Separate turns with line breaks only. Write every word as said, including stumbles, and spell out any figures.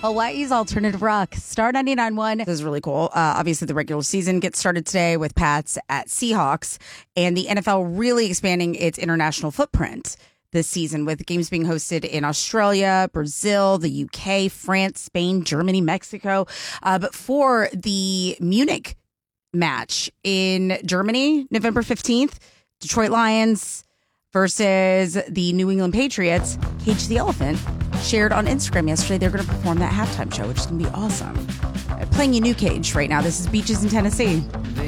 Hawaii's alternative rock, Star ninety-nine point one. This is really cool. Uh, obviously, the regular season gets started today with Pats at Seahawks, and the N F L really expanding its international footprint this season with games being hosted in Australia, Brazil, the U K, France, Spain, Germany, Mexico. Uh, but for the Munich match in Germany, November fifteenth, Detroit Lions versus the New England Patriots, Cage the Elephant shared on Instagram yesterday they're going to perform that halftime show, which is going to be awesome. Uh, playing you new Cage right now. This is Beaches in Tennessee.